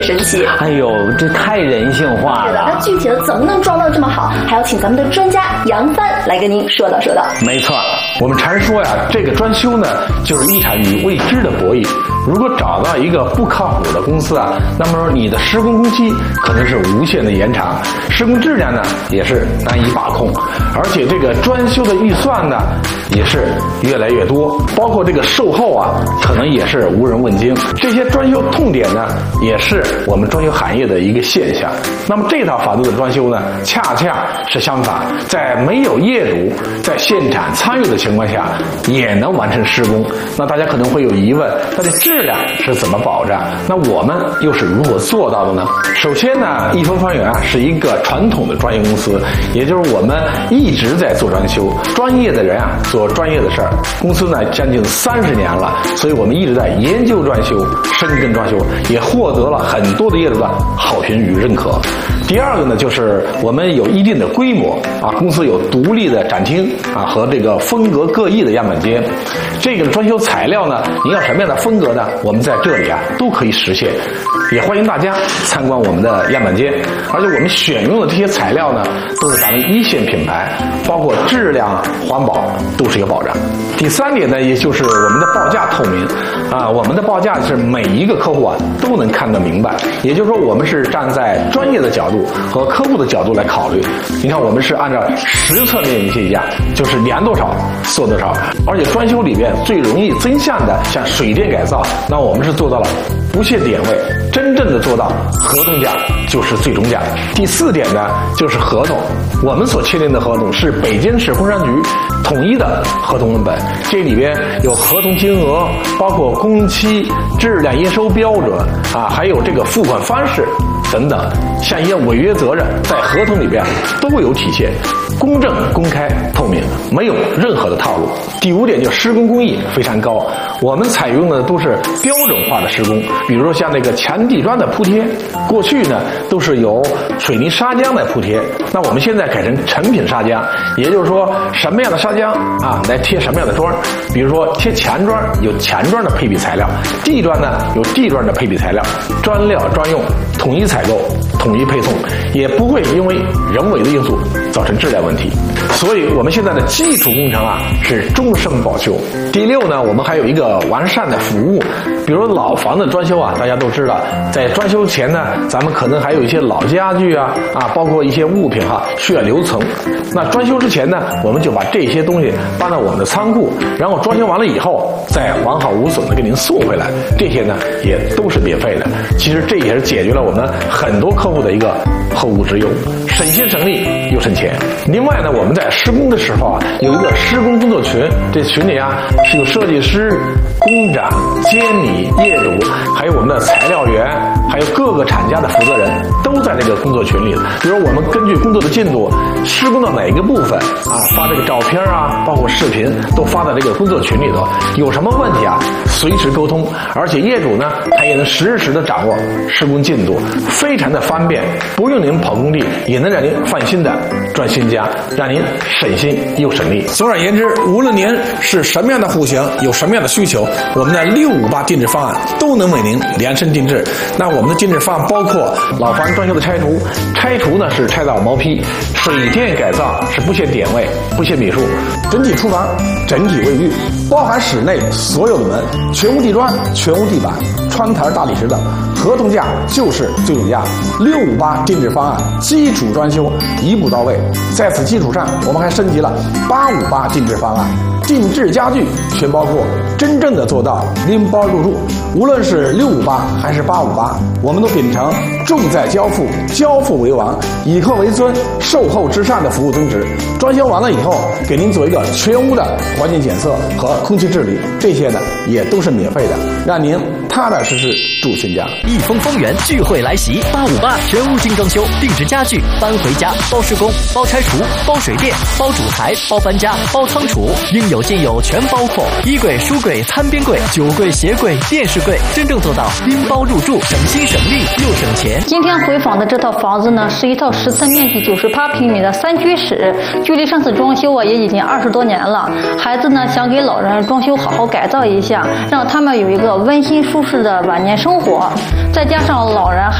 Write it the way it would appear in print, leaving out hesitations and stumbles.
神奇。 哎呦，这太人性化了。 那具体的怎么能装到这么好，还要请咱们的专家杨帆来跟您说道说道。 没错，我们常说呀，这个专修呢，就是一场与未知的博弈。如果找到一个不靠谱的公司啊，那么你的施工工期可能是无限的延长，施工质量呢也是难以把控，而且这个专修的预算呢也是越来越多，包括这个售后啊，可能也是无人问津。这些专修痛点呢，也是我们专修行业的一个现象。那么这套法度的专修呢，恰恰是相反，在没有业主在现场参与的情况下，也能完成施工。那大家可能会有疑问，它的质量是怎么保障？那我们又是如何做到的呢？首先呢，益丰方圆啊是一个传统的专业公司，也就是我们一直在做专修，专业的人啊做专业的事儿。公司呢将近30年了，所以我们一直在研究专修、深耕专修，也获得了很多的业主的好评与认可。第二个呢，就是我们有一定的规模啊，公司有独立的展厅啊和这个风格各异的样板间。这个专修材料呢，您要什么样的风格呢？我们在这里啊都可以实现。也欢迎大家参观我们的样板间，而且我们选用的这些材料呢，都是咱们一线品牌，包括质量、环保都是有保障。第三点呢，也就是我们的报价透明啊，我们的报价是每一个客户啊都能看得明白，也就是说我们是站在专业的角度和客户的角度来考虑。你看，我们是按照实测面积计价，就是量多少做多少，而且专修里边最容易增项的，像水电改造，那我们是做到了不限点位，真正的做到合同价就是最终价。第四点呢，就是合同，我们所签订的合同是北京市工商局统一的合同文本，这里边有合同金额，包括工期、质量验收标准啊，还有这个付款方式等等，像一些违约责任在合同里边都会有体现，公正、公开、透明，没有任何的套路。第五点，就施工工艺非常高，我们采用的都是标准化的施工，比如说像那个墙地砖的铺贴，过去呢都是由水泥砂浆来铺贴，那我们现在改成成品砂浆，也就是说什么样的砂浆啊来贴什么样的砖，比如说贴墙砖有墙砖的配比材料，地砖呢有地砖的配比材料，砖料专用，统一采购，统一配送，也不会因为人为的因素造成质量问题。所以我们现在的基础工程啊是终身保修。第六呢，我们还有一个完善的服务，比如老房的专修啊，大家都知道，在专修前呢，咱们可能还有一些老家具啊，包括一些物品需要留存。那专修之前呢，我们就把这些东西搬到我们的仓库，然后装修完了以后再完好无损的给您送回来，这些呢也都是免费的。其实这也是解决了我们很多客户的一个后顾之忧，省心省力又省钱。另外呢，我们在施工的时候有一个施工工作群，这群里是有设计师、工长、监理、业主，还有我们的材料员，还有各个厂家的负责人都在这个工作群里。比如我们根据工作的进度，施工到哪一个部分发这个照片包括视频都发到这个工作群里头，有什么问题随时沟通，而且业主呢他也能实时的掌握施工进度，非常的方便，不用您跑工地，也能让您放心的赚新家，让您省心又省力。 总而言之，无论您是什么样的户型，有什么样的需求，我们的658定制方案都能为您量身定制。那我们的定制方案包括老房装修的拆除，拆除呢是拆到毛坯，水电改造是不限点位、不限米数， 整体厨房、整体卫浴，包含室内所有的门，全屋地砖、全屋地板、窗台大理石的，合同价就是最终价。658定制方案，基础装修一步到位。在此基础上，我们还升级了858定制方案，定制家具全包括，真正的做到拎包入住。无论是658还是858，我们都秉承重在交付，交付为王，以客为尊，售后至上的服务宗旨。装修完了以后，给您做一个全屋的环境检测和空气治理，这些呢也都是免费的，让您踏踏实实住新家。 益丰方圆聚会来袭，858全屋精装修，定制家具，搬回家，包施工，包拆除，包水电，包主材，包搬家，包仓储，应有尽有全包括。衣柜、书柜、餐边柜、酒柜、鞋柜、电视柜，真正做到拎包入住，省心省力又省钱。 今天回访的这套房子呢，是一套实测面积98平米的3居室，距离上次装修也已经20多年了。孩子呢想给老人装修好好改造一下，让他们有一个温馨舒舒适的晚年生活。再加上老人